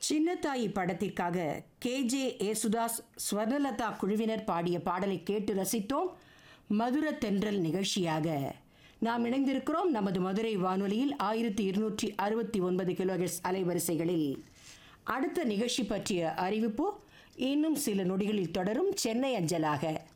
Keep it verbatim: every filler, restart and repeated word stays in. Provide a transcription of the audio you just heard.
சின்னத்தாயி படத்திற்காக K J Yesudas Swarnalatha குழுவினர் பாடிய பாடலை கேட்டு ரசித்தோம். மதுர தென்றல் நிகழ்ச்சியாக நாம் இணைந்திருக்கிறோம் நமது மதுரை வானொலியில் ஆயிரத்தி இருநூற்றி அறுபத்தி ஒன்பது கிலோஹெர்ட்ஸ் அலைவரிசைகளில். அடுத்த நிகழ்ச்சி பற்றிய அறிவிப்பு இன்னும் சில நொடிகளில் தொடரும். சென்னை அஞ்சலாக.